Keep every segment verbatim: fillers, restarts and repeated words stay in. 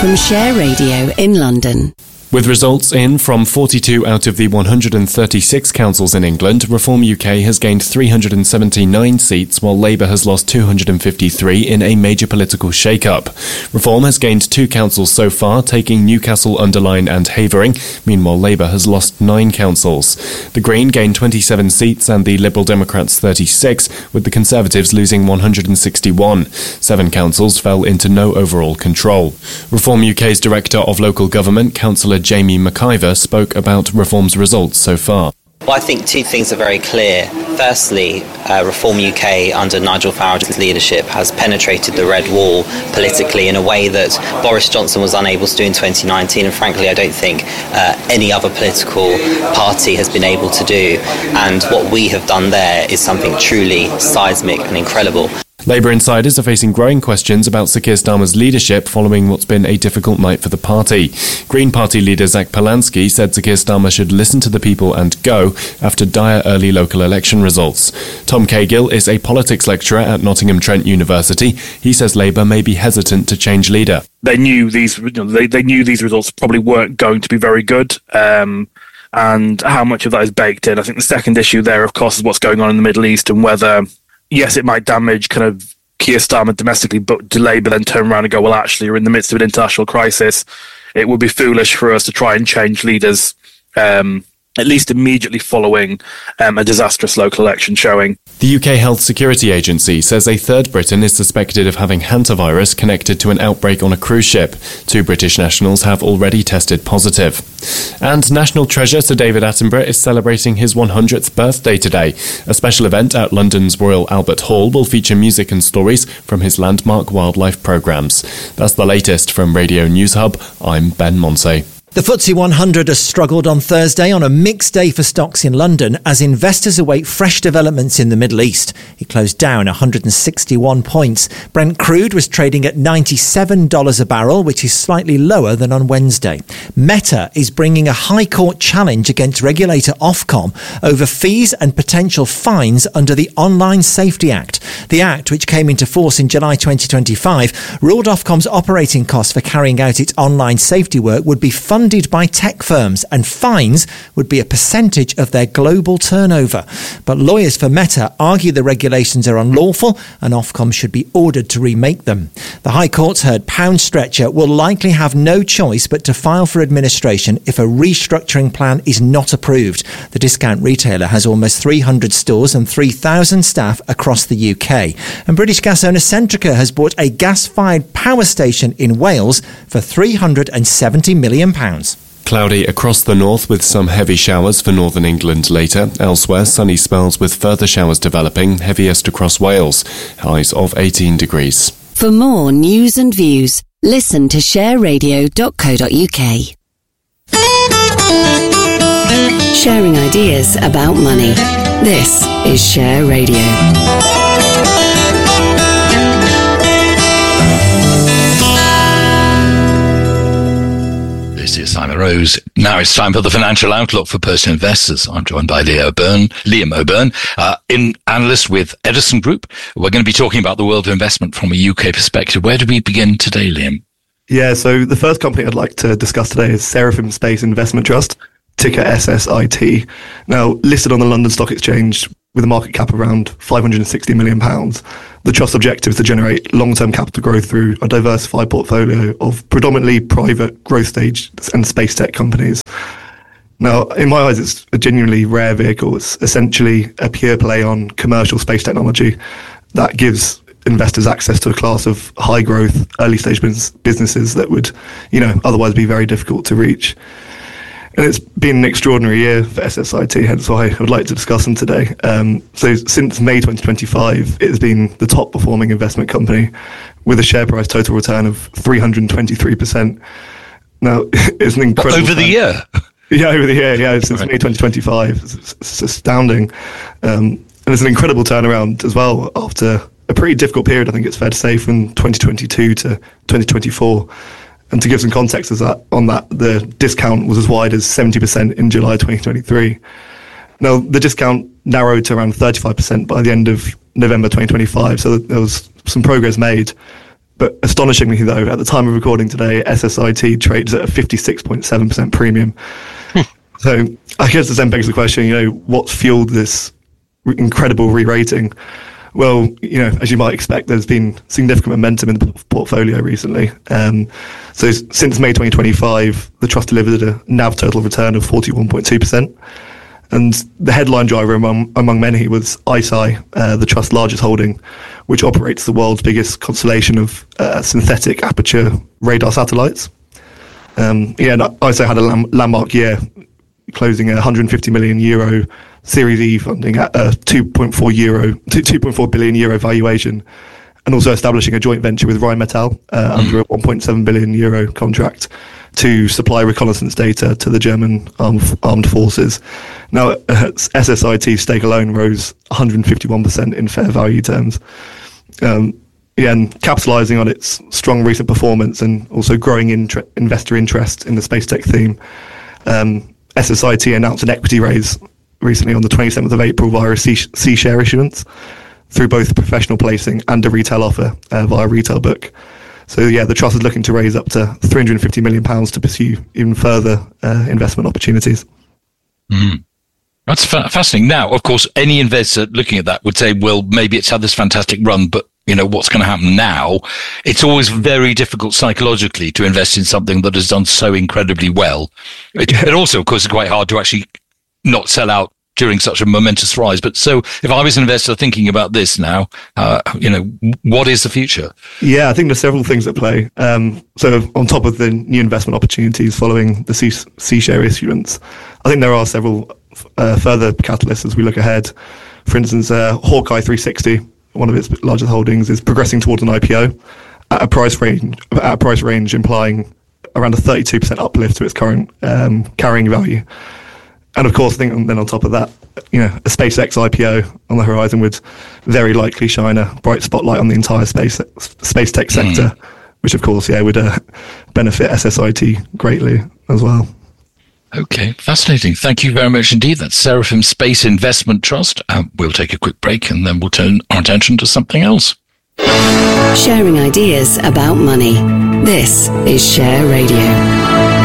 from Share Radio in London. With results in from forty-two out of the one hundred thirty-six councils in England, Reform U K has gained three hundred seventy-nine seats, while Labour has lost two hundred fifty-three in a major political shake-up. Reform has gained two councils so far, taking Newcastle, Underline and Havering. Meanwhile, Labour has lost nine councils. The Green gained twenty-seven seats and the Liberal Democrats thirty-six, with the Conservatives losing one hundred sixty-one. Seven councils fell into no overall control. Reform U K's Director of Local Government, Councillor Jamie McIver, spoke about Reform's results so far. Well, I think two things are very clear. Firstly, uh, Reform U K under Nigel Farage's leadership has penetrated the red wall politically in a way that Boris Johnson was unable to do in twenty nineteen, and frankly I don't think uh, any other political party has been able to do. And what we have done there is something truly seismic and incredible. Labour insiders are facing growing questions about Sir Keir Starmer's leadership following what's been a difficult night for the party. Green Party leader Zach Polanski said Sir Keir Starmer should listen to the people and go after dire early local election results. Tom Cahill is a politics lecturer at Nottingham Trent University. He says Labour may be hesitant to change leader. They knew these, you know, they, they knew these results probably weren't going to be very good. Um, and how much of that is baked in. I think the second issue there, of course, is what's going on in the Middle East and whether, yes, it might damage kind of Keir Starmer domestically, but to Labour then turn around and go, well, actually, you're in the midst of an international crisis. It would be foolish for us to try and change leaders, um, at least immediately following um, a disastrous local election showing. The U K Health Security Agency says a third Briton is suspected of having hantavirus connected to an outbreak on a cruise ship. Two British nationals have already tested positive. And National Treasure Sir David Attenborough is celebrating his one hundredth birthday today. A special event at London's Royal Albert Hall will feature music and stories from his landmark wildlife programmes. That's the latest from Radio News Hub. I'm Ben Monsey. The F T S E one hundred has struggled on Thursday on a mixed day for stocks in London as investors await fresh developments in the Middle East. It closed down one hundred sixty-one points. Brent crude was trading at ninety-seven dollars a barrel, which is slightly lower than on Wednesday. Meta is bringing a High Court challenge against regulator Ofcom over fees and potential fines under the Online Safety Act. The Act, which came into force in July twenty twenty-five, ruled Ofcom's operating costs for carrying out its online safety work would be funded by tech firms, and fines would be a percentage of their global turnover. But lawyers for Meta argue the regulations are unlawful and Ofcom should be ordered to remake them. The High Court's heard Pound Stretcher will likely have no choice but to file for administration if a restructuring plan is not approved. The discount retailer has almost three hundred stores and three thousand staff across the U K. And British gas owner Centrica has bought a gas-fired power station in Wales for three hundred seventy million pounds. Cloudy across the north with some heavy showers for northern England later. Elsewhere, sunny spells with further showers developing, heaviest across Wales. Highs of eighteen degrees. For more news and views, listen to share radio dot co dot uk. Sharing ideas about money. This is Share Radio. This is Simon Rose. Now it's time for the financial outlook for personal investors. I'm joined by Leo O'Byrne, Liam O'Byrne, uh, in analyst with Edison Group. We're going to be talking about the world of investment from a U K perspective. Where do we begin today, Liam? Yeah, so the first company I'd like to discuss today is Seraphim Space Investment Trust, ticker S S I T. Now, listed on the London Stock Exchange with a market cap of around five hundred sixty million pounds. The trust's objective is to generate long-term capital growth through a diversified portfolio of predominantly private growth stage and space tech companies. Now, in my eyes, it's a genuinely rare vehicle. It's essentially a pure play on commercial space technology that gives investors access to a class of high growth, early stage businesses that would, you know, otherwise be very difficult to reach. And it's been an extraordinary year for S S I T, hence why I would like to discuss them today. Um, so since May twenty twenty-five, it has been the top performing investment company with a share price total return of three hundred twenty-three percent. Now, it's an incredible... Over the year? Yeah, over the year, yeah, since right. May twenty twenty-five. It's, it's astounding. Um, and it's an incredible turnaround as well after a pretty difficult period, I think it's fair to say, from twenty twenty-two to twenty twenty-four. And to give some context as that, on that, the discount was as wide as seventy percent in July twenty twenty-three. Now, the discount narrowed to around thirty-five percent by the end of November twenty twenty-five, so there was some progress made. But astonishingly, though, at the time of recording today, S S I T trades at a fifty-six point seven percent premium. So I guess this then begs the question, you know, what's fueled this re- incredible re-rating? Well, you know, as you might expect, there's been significant momentum in the p- portfolio recently. Um, so s- since May twenty twenty-five, the trust delivered a N A V total return of forty-one point two percent. And the headline driver among, among many was I C E Y, uh, the trust's largest holding, which operates the world's biggest constellation of uh, synthetic aperture radar satellites. Um, yeah, and I C E Y had a lam- landmark year, closing a one hundred fifty million euro Series E funding at a two point four euro, two point four billion euro valuation, and also establishing a joint venture with Rheinmetall uh, under a one point seven billion euro contract to supply reconnaissance data to the German armed, armed forces. Now, uh, S S I T's stake alone rose one hundred fifty-one percent in fair value terms. Um, yeah, and capitalising on its strong recent performance and also growing intre- investor interest in the space tech theme, um, S S I T announced an equity raise recently on the twenty-seventh of April via a C, C share issuance through both professional placing and a retail offer uh, via retail book. So yeah, the trust is looking to raise up to three hundred fifty million pounds to pursue even further uh, investment opportunities. Mm. That's fa- fascinating. Now, of course, any investor looking at that would say, well, maybe it's had this fantastic run, but you know, what's going to happen now? It's always very difficult psychologically to invest in something that has done so incredibly well. It, it also, of course, is quite hard to actually not sell out during such a momentous rise. But so if I was an investor thinking about this now, uh, you know, what is the future? Yeah, I think there's several things at play. Um, so on top of the new investment opportunities following the C, C share issuance, I think there are several uh, further catalysts as we look ahead. For instance, uh, Hawkeye three sixty, one of its largest holdings, is progressing towards an I P O at a price range, at a price range implying around a thirty-two percent uplift to its current um, carrying value. And of course, I think then on top of that, you know, a SpaceX I P O on the horizon would very likely shine a bright spotlight on the entire space space tech sector, mm. which of course, yeah, would uh, benefit S S I T greatly as well. Okay, fascinating. Thank you very much indeed. That's Seraphim Space Investment Trust. Um, we'll take a quick break and then we'll turn our attention to something else. Sharing ideas about money. This is Share Radio.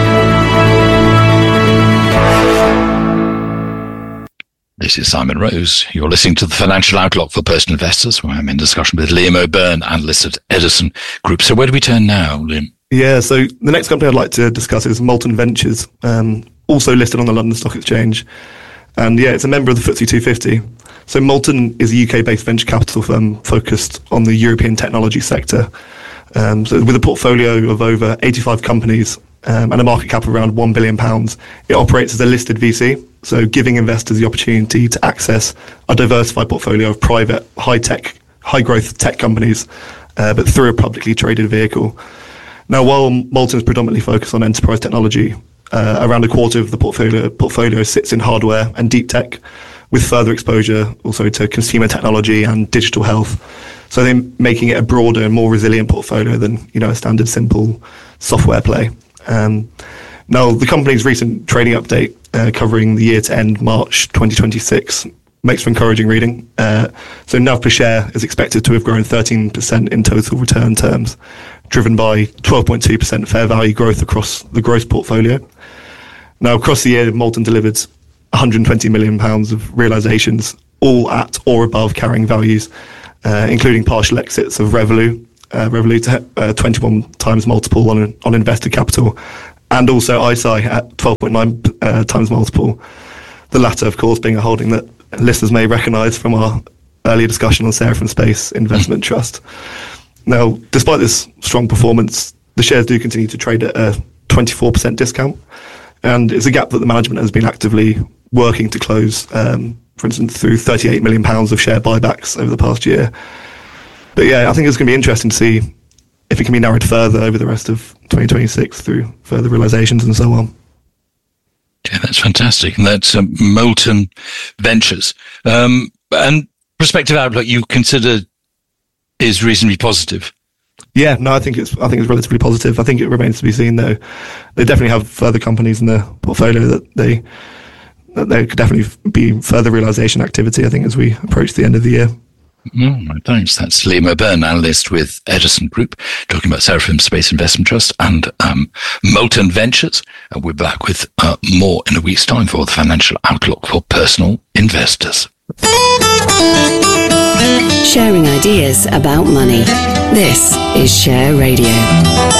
This is Simon Rose. You're listening to the Financial Outlook for Personal Investors, where I'm in discussion with Liam O'Byrne, analyst at Edison Group. So where do we turn now, Liam? Yeah, so the next company I'd like to discuss is Molten Ventures, um, also listed on the London Stock Exchange. And yeah, it's a member of the F T S E two fifty. So Molten is a U K-based venture capital firm focused on the European technology sector. Um, so with a portfolio of over eighty-five companies um, and a market cap of around one billion pounds, it operates as a listed V C, so giving investors the opportunity to access a diversified portfolio of private, high-tech, high-growth tech companies, uh, but through a publicly traded vehicle. Now, while Molten is predominantly focused on enterprise technology, uh, around a quarter of the portfolio, portfolio sits in hardware and deep tech, with further exposure also to consumer technology and digital health. So they're making it a broader and more resilient portfolio than, you know, a standard simple software play. Um, now, the company's recent trading update uh, covering the year to end March twenty twenty-six makes for encouraging reading. Uh, so N A V per share is expected to have grown thirteen percent in total return terms, driven by twelve point two percent fair value growth across the gross portfolio. Now, across the year, Molten delivered one hundred twenty million pounds of realisations, all at or above carrying values, uh, including partial exits of Revolut, uh, Revolut uh, twenty-one times multiple on on invested capital, and also I C E Y at twelve point nine uh, times multiple. The latter, of course, being a holding that listeners may recognise from our earlier discussion on Seraphim Space Investment Trust. Now, despite this strong performance, the shares do continue to trade at a twenty-four percent discount, and it's a gap that the management has been actively working to close, um, for instance, through thirty-eight million pounds of share buybacks over the past year. But yeah, I think it's going to be interesting to see if it can be narrowed further over the rest of twenty twenty-six through further realisations and so on. Yeah, that's fantastic. And that's um, Molten Ventures. Um, and prospective outlook you consider is reasonably positive. Yeah, no, I think it's I think it's relatively positive. I think it remains to be seen, though. They definitely have further companies in their portfolio that they that there could definitely be further realisation activity, I think, as we approach the end of the year. Mm, thanks. That's Liam O'Byrne, analyst with Edison Group, talking about Seraphim Space Investment Trust and um, Molten Ventures. And we're back with uh, more in a week's time for the financial outlook for personal investors. Sharing ideas about money. This is Share Radio.